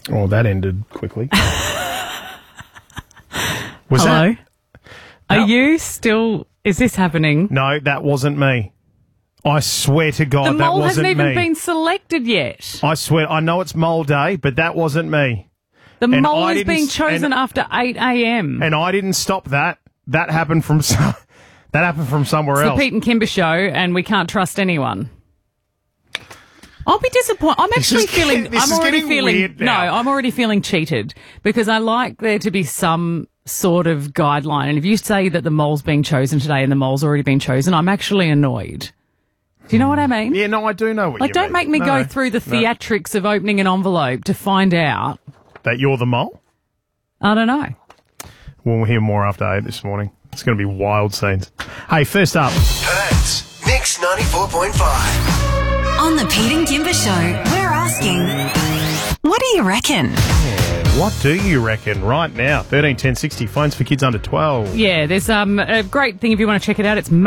Oh, that ended quickly. Was Hello? that? Are you still... Is this happening? No, that wasn't me. I swear to God, The that mole wasn't hasn't me. even been selected yet. I swear, I know it's mole day, but that wasn't me. The And mole I is didn't being s- chosen and- after 8 a.m. And I didn't stop that. That happened from that happened from somewhere It's else. the Pete and Kimber show, and we can't trust anyone. I'll be disappointed. I'm This actually is feeling. getting- this I'm is already getting feeling. weird No, now. I'm already feeling cheated because I like there to be some sort of guideline. And if you say that the mole's being chosen today and the mole's already been chosen, I'm actually annoyed. Do you know what I mean? Yeah, no, I do know what Like, you don't mean. make me No, go no. through the No. theatrics of opening an envelope to find out. That you're the mole? I don't know. We'll hear more after 8 this morning. It's going to be wild scenes. Hey, first up. Perth's Mix 94.5. On the Pete and Kimber Show, we're asking, what do you reckon? What do you reckon right now? 13 10 60 phones for kids under 12. Yeah, there's a great thing if you want to check it out. It's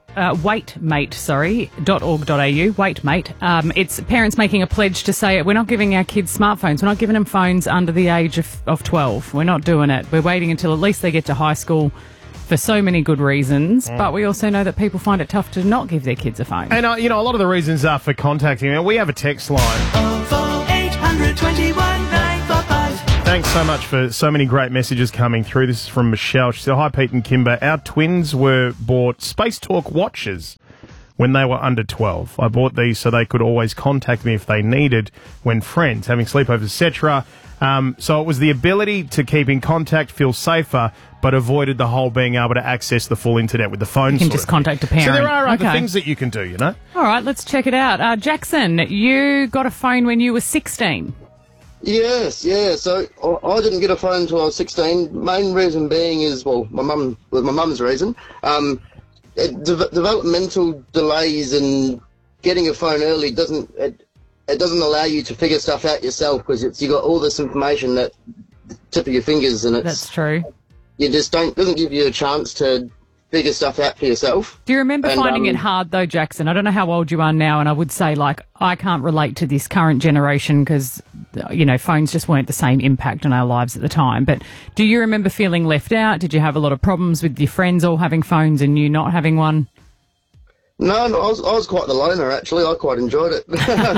waitmate.org.au. Waitmate. It's parents making a pledge to say we're not giving our kids smartphones. We're not giving them phones under the age of 12. We're not doing it. We're waiting until at least they get to high school for so many good reasons. But we also know that people find it tough to not give their kids a phone. And, a lot of the reasons are for contacting me. We have a text line. 800 21 945. Thanks so much for so many great messages coming through. This is from Michelle. She said, hi, Pete and Kimber. Our twins were bought Space Talk watches when they were under 12. I bought these so they could always contact me if they needed when friends, having sleepovers, etc. So it was the ability to keep in contact, feel safer, but avoided the whole being able to access the full internet with the phone. You can sort just of thing. contact a parent. So there are other Okay. things that you can do, you know? All right, let's check it out. Jackson, you got a phone when you were 16. Yes, yeah. So I didn't get a phone until I was 16. Main reason being is, well, my mum's reason. Developmental delays and getting a phone early doesn't allow you to figure stuff out yourself because you got all this information at the tip of your fingers and That's true. you just doesn't give you a chance to figure stuff out for yourself. Do you remember And, finding it hard, though, Jackson? I don't know how old you are now, and I would say, I can't relate to this current generation because, phones just weren't the same impact on our lives at the time. But do you remember feeling left out? Did you have a lot of problems with your friends all having phones and you not having one? No, I was quite the loner, actually. I quite enjoyed it.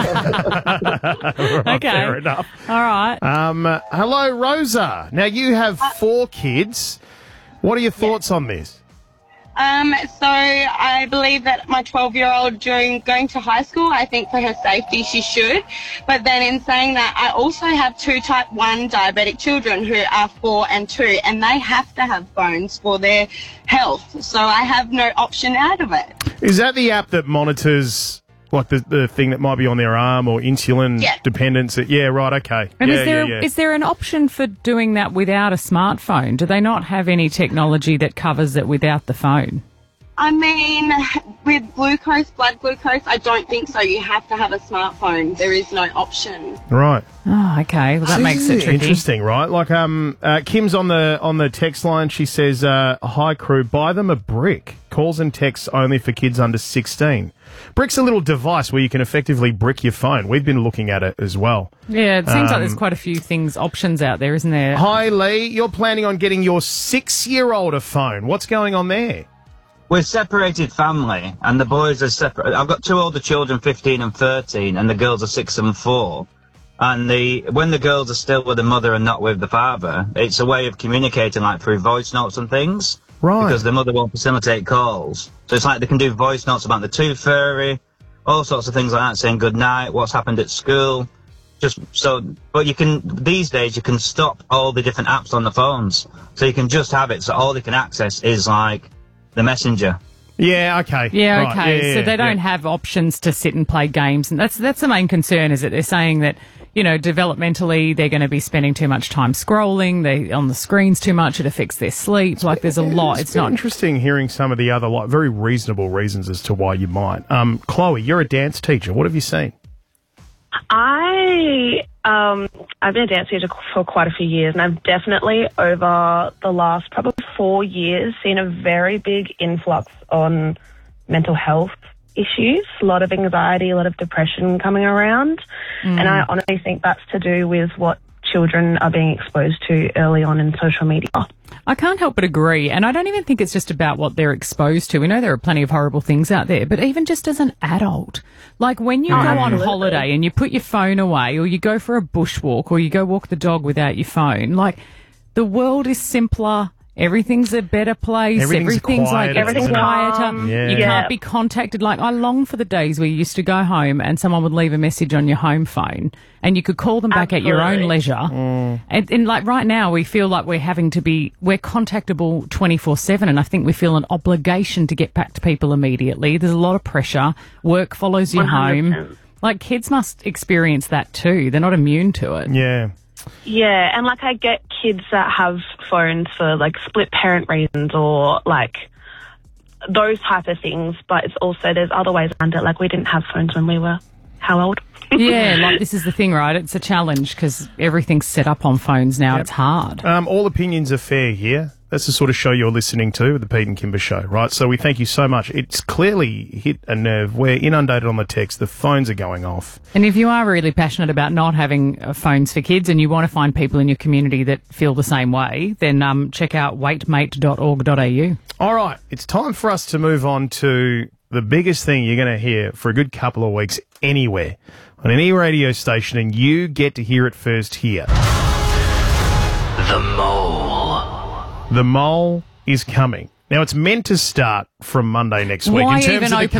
Okay. Fair enough. All right. Hello, Rosa. Now, you have 4 kids. What are your thoughts on this? So I believe that my 12-year-old during going to high school, I think for her safety she should. But then in saying that, I also have 2 type 1 diabetic children who are 4 and 2, and they have to have phones for their health. So I have no option out of it. Is that the app that monitors, like, the thing that might be on their arm or insulin Yeah. dependence? Yeah, right, okay. And yeah. is there an option for doing that without a smartphone? Do they not have any technology that covers it without the phone? I mean, with glucose, blood glucose, I don't think so. You have to have a smartphone. There is no option. Right. Oh, okay. Well, that makes it tricky. Interesting, right? Like, Kim's on the text line. She says, hi, crew, buy them a brick. Calls and texts only for kids under 16. Brick's a little device where you can effectively brick your phone. We've been looking at it as well. Yeah, it seems like there's quite a few options out there, isn't there? Hi, Lee. You're planning on getting your 6-year-old a phone. What's going on there? We're separated family, and the boys are separate. I've got 2 older children, 15 and 13, and the girls are 6 and 4. And when the girls are still with the mother and not with the father, it's a way of communicating, like through voice notes and things. Right. Because the mother won't facilitate calls. So it's like they can do voice notes about the tooth fairy, all sorts of things like that, saying good night, what's happened at school. But these days you can stop all the different apps on the phones. So you can just have it, so all they can access is like the messenger. Yeah, okay. Yeah, Right. okay. So they don't have options to sit and play games, and that's the main concern. Is that they're saying that developmentally they're going to be spending too much time scrolling, they on the screens too much. It affects their sleep. Like there's a lot. It's not interesting hearing some of the other very reasonable reasons as to why you might. Chloe, you're a dance teacher. What have you seen? I've been a dance teacher for quite a few years, and I've definitely, over the last probably 4 years, seen a very big influx on mental health issues, a lot of anxiety, a lot of depression coming around. And I honestly think that's to do with what children are being exposed to early on in social media. I can't help but agree, and I don't even think it's just about what they're exposed to. We know there are plenty of horrible things out there, but even just as an adult, like when you go on holiday and you put your phone away, or you go for a bushwalk, or you go walk the dog without your phone, like the world is simpler. Everything's a better place. Everything's quieter. You can't be contacted. Like, I long for the days where you used to go home and someone would leave a message on your home phone and you could call them back at your own leisure. And like right now, we feel like we're contactable 24/7, and I think we feel an obligation to get back to people immediately. There's a lot of pressure. Work follows you 100%. home. Like, kids must experience that too. They're not immune to it. Yeah. Yeah, and like I get kids that have phones for like split parent reasons or like those type of things, but it's also there's other ways around it. Like we didn't have phones when we were how old? Yeah, like this is the thing, right? It's a challenge because everything's set up on phones now. Yep. It's hard. All opinions are fair here. That's the sort of show you're listening to, the Pete and Kimber Show, right? So we thank you so much. It's clearly hit a nerve. We're inundated on the text. The phones are going off. And if you are really passionate about not having phones for kids and you want to find people in your community that feel the same way, then check out waitmate.org.au. All right, it's time for us to move on to the biggest thing you're going to hear for a good couple of weeks anywhere on any radio station, and you get to hear it first here. The Mole. The Mole is coming. Now, it's meant to start from Monday next week. Why in terms even of the open